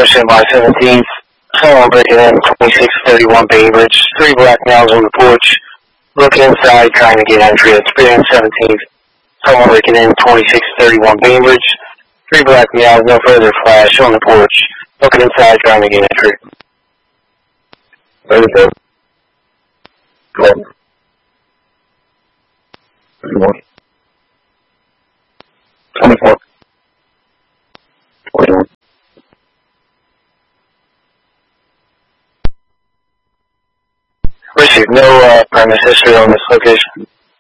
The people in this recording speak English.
Question by 17th. Someone breaking in 2631 Bainbridge. 3 black males on the porch. Looking inside, trying to get entry. Experience 17th. Someone breaking in 2631 Bainbridge. 3 black males, no further flash on the porch. Looking inside, trying to get entry. 34. 12. 31. 24. 41. Received no premise history on this location.